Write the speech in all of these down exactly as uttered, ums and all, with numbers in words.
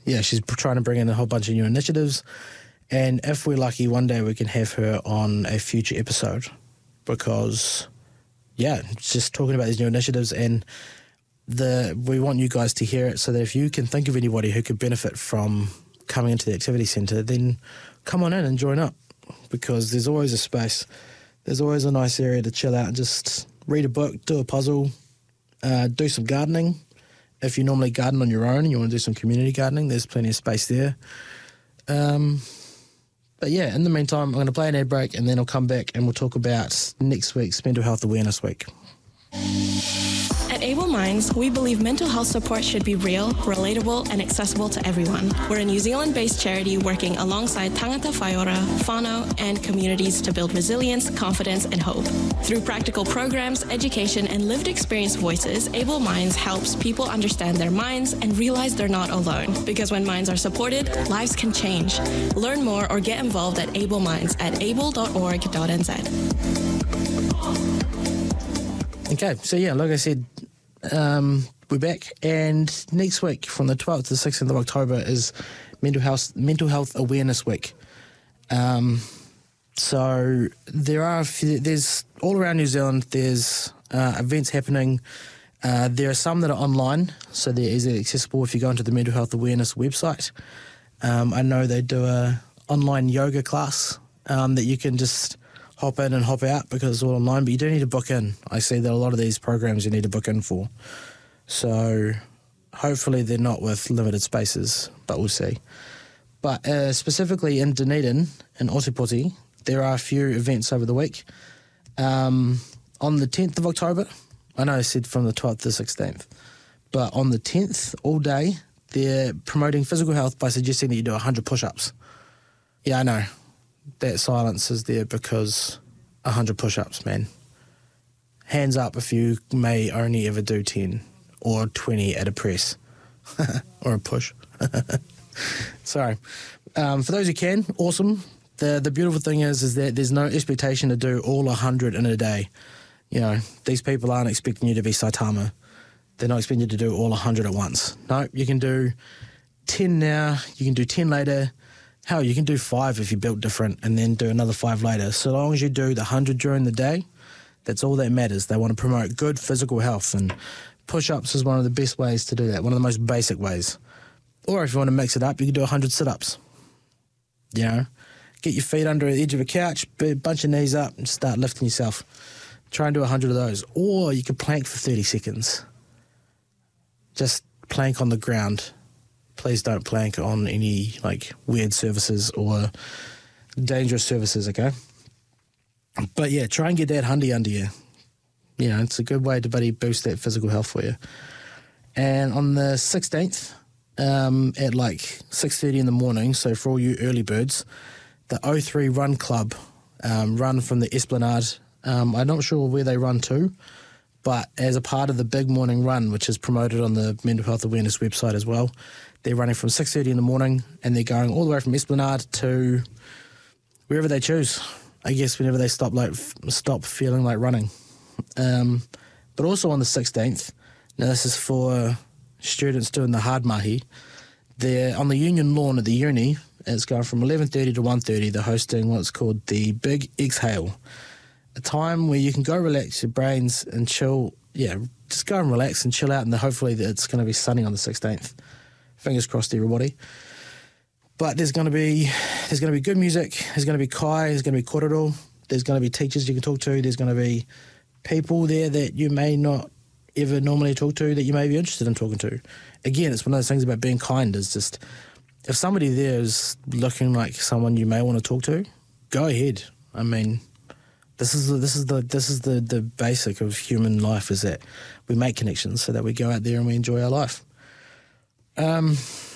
yeah, she's trying to bring in a whole bunch of new initiatives. And if we're lucky, one day we can have her on a future episode because, yeah, just talking about these new initiatives and the we want you guys to hear it so that if you can think of anybody who could benefit from coming into the activity centre, then come on in and join up because there's always a space. There's always a nice area to chill out and just read a book, do a puzzle, uh, do some gardening. If you normally garden on your own and you want to do some community gardening, there's plenty of space there. Um, but yeah, in the meantime, I'm going to play an ad break and then I'll come back and we'll talk about next week's Mental Health Awareness Week. At Able Minds, we believe mental health support should be real, relatable, and accessible to everyone. We're a New Zealand-based charity working alongside Tangata Whaiora, whānau, and communities to build resilience, confidence, and hope. Through practical programs, education, and lived experience voices, Able Minds helps people understand their minds and realize they're not alone. Because when minds are supported, lives can change. Learn more or get involved at Able Minds at able dot org dot n z. Okay, so yeah, like I said, um, we're back, and next week from the twelfth to the sixteenth of October is Mental Health Mental Health Awareness Week. Um, so there are a few, there's all around New Zealand. There's uh, events happening. Uh, there are some that are online, so they're easily accessible if you go into the Mental Health Awareness website. Um, I know they do a online yoga class um, that you can just hop in and hop out because it's all online, but you do need to book in. I see that a lot of these programs you need to book in for. So hopefully they're not with limited spaces, but we'll see. But uh, specifically in Dunedin, in Otepoti, there are a few events over the week. Um, on the tenth of October, I know I said from the twelfth to the sixteenth, but on the tenth, all day, they're promoting physical health by suggesting that you do one hundred push-ups. Yeah, I know. That silence is there because one hundred push-ups, man. Hands up if you may only ever do ten or twenty at a press or a push. Sorry. Um, for those who can, awesome. The the beautiful thing is is that there's no expectation to do all one hundred in a day. You know, these people aren't expecting you to be Saitama. They're not expecting you to do all one hundred at once. No, you can do ten now, you can do ten later. Hell, you can do five if you built different and then do another five later. So long as you do the one hundred during the day, that's all that matters. They want to promote good physical health, and push-ups is one of the best ways to do that, one of the most basic ways. Or if you want to mix it up, you can do one hundred sit-ups. You know, get your feet under the edge of a couch, bunch your knees up and start lifting yourself. Try and do one hundred of those. Or you could plank for thirty seconds. Just plank on the ground. Please don't plank on any like weird surfaces or dangerous surfaces, okay? But yeah, try and get that hundy under you. You know, it's a good way to buddy boost that physical health for you. And on the sixteenth, um, at like six thirty in the morning, so for all you early birds, the O three Run Club um, run from the Esplanade. Um, I'm not sure where they run to, but as a part of the big morning run, which is promoted on the Mental Health Awareness website as well, they're running from six thirty in the morning and they're going all the way from Esplanade to wherever they choose. I guess whenever they stop like f- stop feeling like running. Um, but also on the sixteenth, now this is for students doing the hard mahi, they're on the Union Lawn at the uni. It's going from eleven thirty to one thirty. They're hosting what's called the Big Exhale, a time where you can go relax your brains and chill. Yeah, just go and relax and chill out, and hopefully it's going to be sunny on the sixteenth. Fingers crossed, everybody. But there's going to be there's going to be good music. There's going to be kai. There's going to be korero. There's going to be teachers you can talk to. There's going to be people there that you may not ever normally talk to that you may be interested in talking to. Again, it's one of those things about being kind is just if somebody there is looking like someone you may want to talk to, go ahead. I mean, this is the, this is the this is the the basic of human life is that we make connections so that we go out there and we enjoy our life. Um,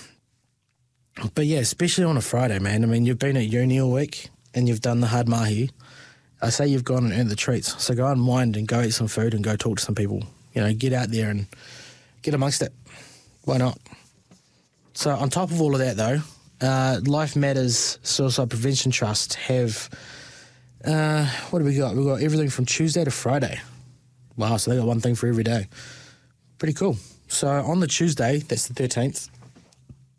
but yeah, especially on a Friday, man. I mean, you've been at uni all week and you've done the hard mahi. I say you've gone and earned the treats. So go unwind and go eat some food and go talk to some people. You know, get out there and get amongst it. Why not? So on top of all of that, though, uh, Life Matters Suicide Prevention Trust have, uh, what do we got? We've got everything from Tuesday to Friday. Wow, so they got one thing for every day. Pretty cool. So on the Tuesday, that's the thirteenth,